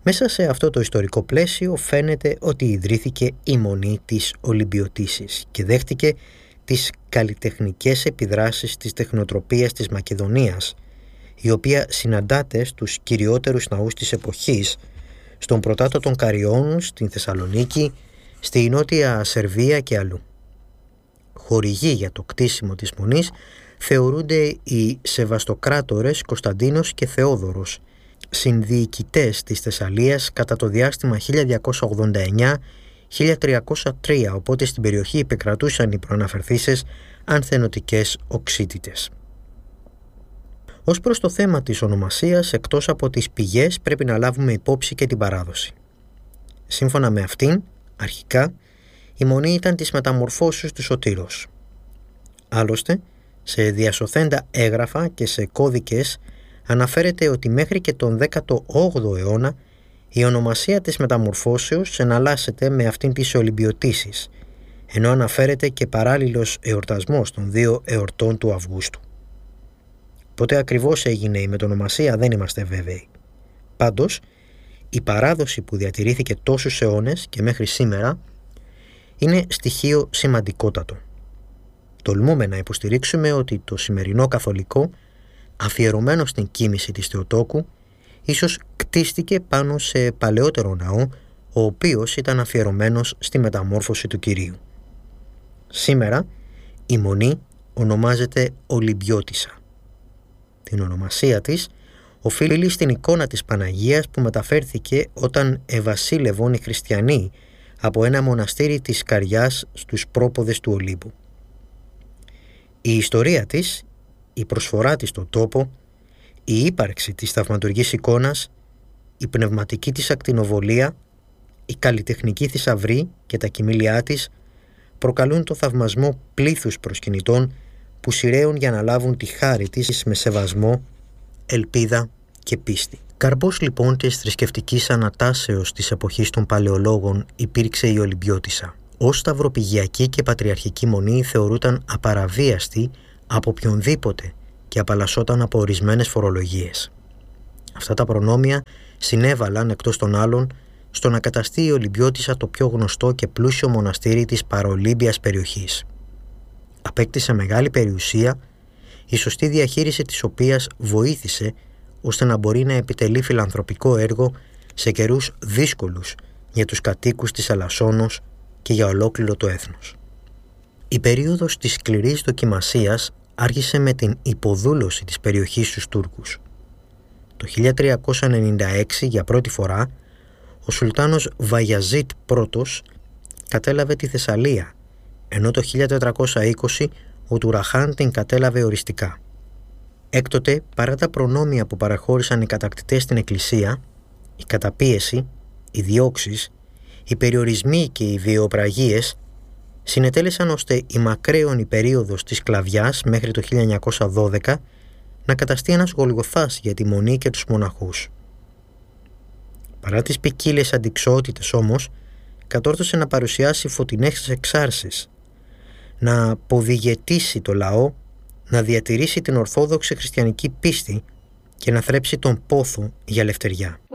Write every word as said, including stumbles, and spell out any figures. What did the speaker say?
Μέσα σε αυτό το ιστορικό πλαίσιο φαίνεται ότι ιδρύθηκε η Μονή της Ολυμπιωτίσης και δέχτηκε τις καλλιτεχνικές επιδράσεις της τεχνοτροπίας της Μακεδονίας, η οποία συναντάται στους κυριότερους ναούς της εποχής, στον Πρωτάτο των Καριών, στην Θεσσαλονίκη, στη Νότια Σερβία και αλλού. Χορηγοί για το κτίσιμο της Μονής θεωρούνται οι Σεβαστοκράτορες Κωνσταντίνος και Θεόδωρος, συνδιοικητές της Θεσσαλίας κατά το διάστημα χίλια διακόσια ογδόντα εννιά με χίλια τριακόσια τρία, οπότε στην περιοχή επικρατούσαν οι προαναφερθήσεις ανθενωτικές οξύτητες. Ως προς το θέμα της ονομασίας, εκτός από τις πηγές πρέπει να λάβουμε υπόψη και την παράδοση. Σύμφωνα με αυτήν, αρχικά, η Μονή ήταν της μεταμορφώσεως του Σωτήρος. Άλλωστε, σε διασωθέντα έγγραφα και σε κώδικες αναφέρεται ότι μέχρι και τον δέκατο όγδοο αιώνα η ονομασία της μεταμορφώσεως εναλλάσσεται με αυτήν της Ολυμπιωτίσης, ενώ αναφέρεται και παράλληλος εορτασμός των δύο εορτών του Αυγούστου. Πότε ακριβώς έγινε η μετονομασία δεν είμαστε βέβαιοι. Πάντως, η παράδοση που διατηρήθηκε τόσους αιώνες και μέχρι σήμερα είναι στοιχείο σημαντικότατο. Τολμούμε να υποστηρίξουμε ότι το σημερινό καθολικό, αφιερωμένο στην κοίμηση της Θεοτόκου, ίσως κτίστηκε πάνω σε παλαιότερο ναό, ο οποίος ήταν αφιερωμένος στη μεταμόρφωση του Κυρίου. Σήμερα η Μονή ονομάζεται Ολυμπιώτισσα. Την ονομασία της οφείλει στην εικόνα της Παναγίας που μεταφέρθηκε όταν ευασίλευαν οι χριστιανοί από ένα μοναστήρι της Καριάς στους πρόποδες του Ολύμπου. Η ιστορία της, η προσφορά της στον τόπο, η ύπαρξη της θαυματουργής εικόνας, η πνευματική της ακτινοβολία, η καλλιτεχνική θησαυρή και τα κοιμήλια της προκαλούν το θαυμασμό πλήθους προσκυνητών που σειραίουν για να λάβουν τη χάρη της με σεβασμό, ελπίδα και πίστη. Καρπός λοιπόν της θρησκευτικής ανατάσεως της εποχής των παλαιολόγων υπήρξε η Ολυμπιώτισσα. Ως σταυροπηγιακή και πατριαρχική μονή θεωρούταν απαραβίαστη από οποιονδήποτε και απαλλασσόταν από ορισμένες φορολογίες. Αυτά τα προνόμια συνέβαλαν εκτός των άλλων στο να καταστεί η Ολυμπιώτισσα το πιο γνωστό και πλούσιο μοναστήρι της παρολύμπιας περιοχής. Απέκτησε μεγάλη περιουσία, η σωστή διαχείριση της οποίας βοήθησε ώστε να μπορεί να επιτελεί φιλανθρωπικό έργο σε καιρούς δύσκολους για τους κατοίκους της Αλασσόνος και για ολόκληρο το έθνος. Η περίοδος της σκληρής δοκιμασίας άρχισε με την υποδούλωση της περιοχής στους Τούρκους. Το χίλια τριακόσια ενενήντα έξι για πρώτη φορά ο Σουλτάνος Βαγιαζίτ πρώτος κατέλαβε τη Θεσσαλία, ενώ το χίλια τετρακόσια είκοσι ο Τουραχάν την κατέλαβε οριστικά. Έκτοτε, παρά τα προνόμια που παραχώρησαν οι κατακτητές στην Εκκλησία, η καταπίεση, οι διώξεις, οι περιορισμοί και οι βιαιοπραγίες συνετέλεσαν ώστε η μακραίωνη περίοδος της σκλαβιάς μέχρι το χίλια εννιακόσια δώδεκα να καταστεί ένας γολγοθάς για τη Μονή και τους μοναχούς. Παρά τις ποικίλες αντιξοότητες όμως, κατόρθωσε να παρουσιάσει φωτεινές εξάρσεις, να αποδιγετήσει το λαό, να διατηρήσει την ορθόδοξη χριστιανική πίστη και να θρέψει τον πόθο για ελευθεριά.